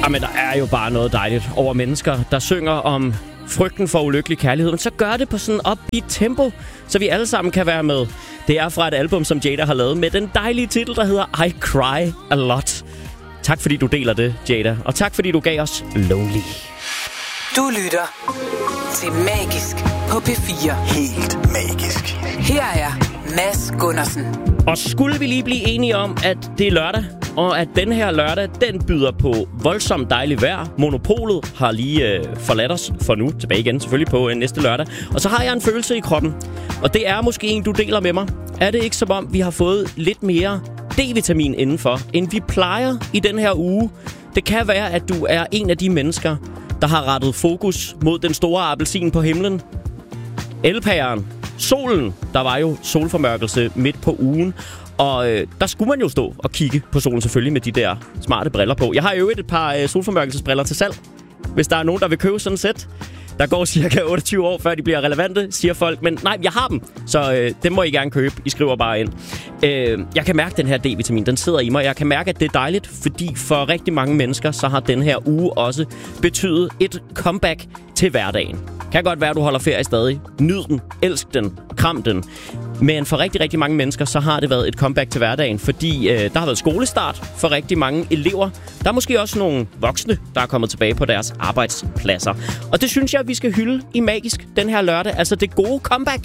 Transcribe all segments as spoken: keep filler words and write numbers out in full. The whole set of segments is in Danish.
Jamen, der er jo bare noget dejligt over mennesker, der synger om frygten for ulykkelig kærlighed, men så gør det på sådan en upbeat tempo, så vi alle sammen kan være med. Det er fra et album, som Jada har lavet med den dejlige titel, der hedder I Cry A Lot. Tak fordi du deler det, Jada, og tak fordi du gav os Lonely. Du lytter til Magisk på P fire. Helt magisk. Her er Mads Gundersen. Og skulle vi lige blive enige om, at det er lørdag, og at den her lørdag, den byder på voldsomt dejligt vejr. Monopolet har lige øh, forladt os for nu. Tilbage igen selvfølgelig på øh, næste lørdag. Og så har jeg en følelse i kroppen. Og det er måske en, du deler med mig. Er det ikke som om, vi har fået lidt mere D-vitamin indenfor, end vi plejer i den her uge? Det kan være, at du er en af de mennesker, der har rettet fokus mod den store appelsin på himlen. Elpæren. Solen. Der var jo solformørkelse midt på ugen. Og øh, der skulle man jo stå og kigge på solen selvfølgelig med de der smarte briller på. Jeg har jo et par øh, solformørkelsesbriller til salg, hvis der er nogen, der vil købe sådan et sæt. Der går cirka otteogtyve år, før de bliver relevante, siger folk. Men nej, jeg har dem, så øh, dem må I gerne købe. I skriver bare ind. Øh, jeg kan mærke, at den her D-vitamin, den sidder i mig. Jeg kan mærke, at det er dejligt, fordi for rigtig mange mennesker, så har den her uge også betydet et comeback til hverdagen. Kan godt være, at du holder ferie stadig. Nyd den, elsk den, kram den. Men for rigtig, rigtig mange mennesker, så har det været et comeback til hverdagen, fordi øh, der har været skolestart for rigtig mange elever. Der er måske også nogle voksne, der er kommet tilbage på deres arbejdspladser. Og det synes jeg, vi skal hylde i Magisk den her lørdag. Altså det gode comeback.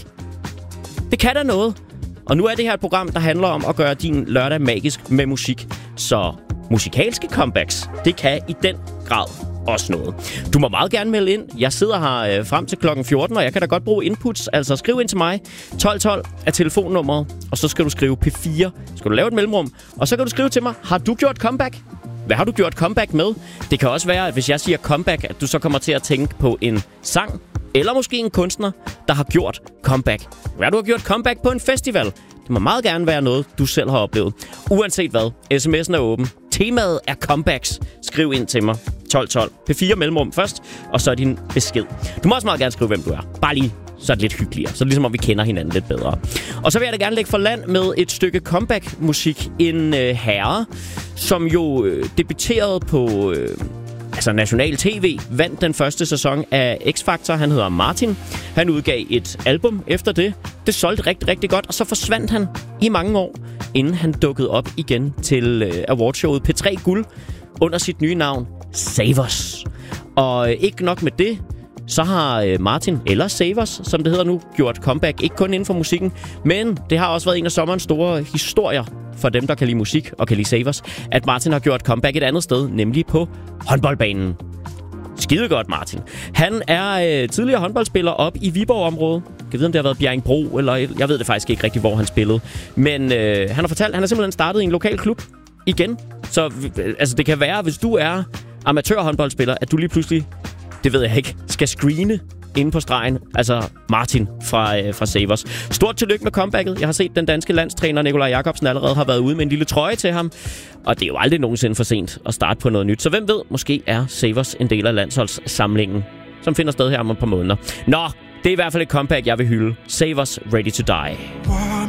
Det kan da noget. Og nu er det her et program, der handler om at gøre din lørdag magisk med musik. Så musikalske comebacks, det kan i den grad også noget. Du må meget gerne melde ind. Jeg sidder her øh, frem til klokken fjorten, og jeg kan da godt bruge inputs. Altså skriv ind til mig. tolv tolv er telefonnummeret, og så skal du skrive P fire. Skal du lave et mellemrum, og så kan du skrive til mig. Har du gjort comeback? Hvad har du gjort comeback med? Det kan også være, at hvis jeg siger comeback, at du så kommer til at tænke på en sang, eller måske en kunstner, der har gjort comeback. Hvad du har gjort comeback på en festival? Det må meget gerne være noget, du selv har oplevet. Uanset hvad, sms'en er åben. Temaet er comebacks. Skriv ind til mig. tolv tolv. P fire mellemrum først, og så din besked. Du må også meget gerne skrive, hvem du er. Bare lige, så er det lidt hyggeligere. Så er det ligesom, om vi kender hinanden lidt bedre. Og så vil jeg da gerne lægge for land med et stykke comeback-musik. En øh, herre, som jo øh, debuterede på øh, altså national tv, vandt den første sæson af X-Factor. Han hedder Martin. Han udgav et album efter det. Det solgte rigtig, rigtig godt, og så forsvandt han i mange år, inden han dukkede op igen til øh, awardshowet P tre Guld under sit nye navn, Savers. Og øh, ikke nok med det, så har øh, Martin, eller Savers, som det hedder nu, gjort comeback. Ikke kun inden for musikken, men det har også været en af sommerens store historier for dem, der kan lide musik og kan lide Savers, at Martin har gjort comeback et andet sted, nemlig på håndboldbanen. Skide godt, Martin. Han er øh, tidligere håndboldspiller op i Viborg-området. Jeg ved, om det har været Bjerringbro, eller jeg ved det faktisk ikke rigtig, hvor han spillede. Men øh, han har fortalt, at han har simpelthen startet i en lokal klub igen. Så øh, altså, det kan være, hvis du er amatørhåndboldspiller, at du lige pludselig, det ved jeg ikke, skal screene inde på stregen. Altså Martin fra, øh, fra Savers. Stort tillykke med comebacket. Jeg har set, den danske landstræner Nikolaj Jakobsen allerede har været ude med en lille trøje til ham. Og det er jo aldrig nogensinde for sent at starte på noget nyt. Så hvem ved, måske er Savers en del af landsholdssamlingen, som finder sted her om et par måneder. Nå, det er i hvert fald et comeback, jeg vil hylde. Savers, Ready to Die.